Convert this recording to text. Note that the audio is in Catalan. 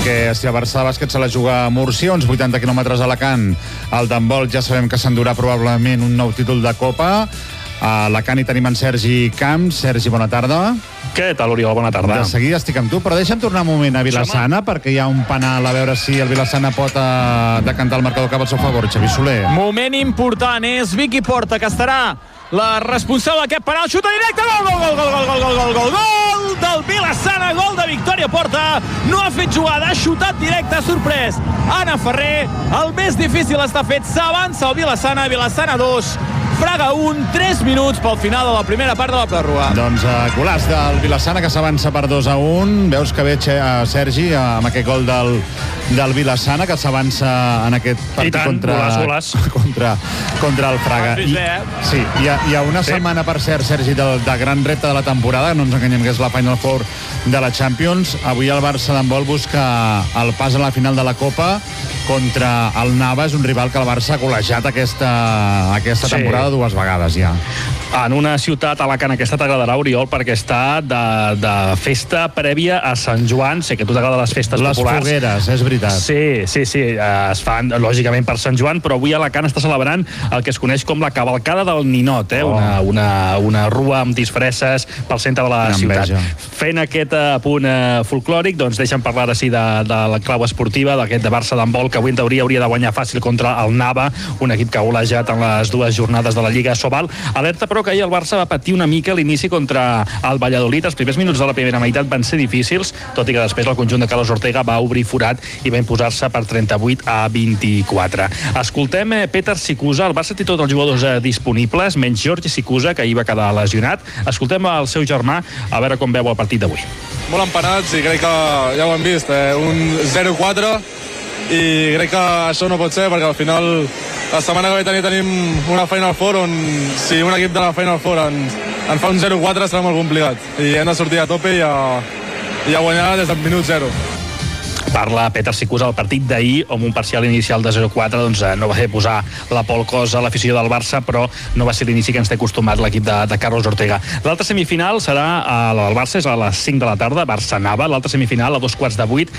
perquè si el Barça de bàsquet se la juga a Múrcia, uns 80 quilòmetres a Alacant, el d'handbol ja sabem que s'endurà probablement un nou títol de Copa. A Alacant hi tenim en Sergi Camps. Sergi, bona tarda. Què tal, Oriol? Bona tarda. De seguida estic amb tu, però deixa'm tornar un moment a Vila-sana, perquè hi ha un penal, a veure si el Vila-sana pot decantar el marcador cap al seu favor. Xavi Soler. Moment important, és Vicky Porta, que estarà la responsable d'aquest penal. Xuta directe, gol del Vila-sana, gol de Victòria Porta. No ha fet jugada, ha xutat directe, sorprès Anna Ferrer. El més difícil està fet, s'avança el Vila-sana 2, Fraga 1, 3 minuts pel final de la primera part de la pròrroga. Doncs golaç del Vila-sana, que s'avança per 2-1. Veus que ve Sergi amb aquest gol del Vila-sana, que s'avança en aquest partit contra el Fraga. Sí, hi ha una setmana, per cert, Sergi, de gran repte de la temporada, no ens enganyem, que és la Final Four de la Champions. Avui el Barça d'handbol busca el pas a la final de la Copa contra el Nava. És un rival que el Barça ha golejat aquesta temporada dues vegades ja. En una ciutat, Alacant, aquesta t'agradarà, Oriol, perquè està de festa prèvia a Sant Joan. Sé que a tu t'agraden les festes populars. Les fogueres, és veritat. Sí, es fan, lògicament, per Sant Joan, però avui Alacant està celebrant el que es coneix com la cavalcada del Ninot, una rua amb disfresses pel centre de la ciutat. Fent aquest punt folclòric, doncs deixa'm parlar ara sí de la clau esportiva, d'aquest de Barça d'handbol, que avui en teoria hauria de guanyar fàcil contra el Nava, un equip que ha golejat en les dues jornades de la Lliga Sobal. Alerta, però, que ahir el Barça va patir una mica l'inici contra el Valladolid. Els primers minuts de la primera meitat van ser difícils, tot i que després el conjunt de Carlos Ortega va obrir forat i va imposar-se per 38-24. Escoltem Petar Sikusa. El Barça té tots els jugadors disponibles, menys Georgi Sikusa, que ahir va quedar lesionat. Escoltem el seu germà, a veure com veu el partit d'avui. Molt empanats i crec que ja ho hem vist, un 0-4, i crec que això no pot ser, perquè al final la setmana que ve tenim una Final Four on si un equip de la Final Four en fa un 0-4 serà molt complicat, i hem de sortir a tope i a guanyar des del minut 0. Parla Petar Sikusa al partit d'ahir, amb un parcial inicial de 0-4, doncs no va fer posar la Pol Cos a l'afició del Barça, però no va ser l'inici que ens té acostumat l'equip de Carlos Ortega. L'altra semifinal serà al Barça, és a les 5 de la tarda, Barça-Nava. L'altra semifinal a 2:15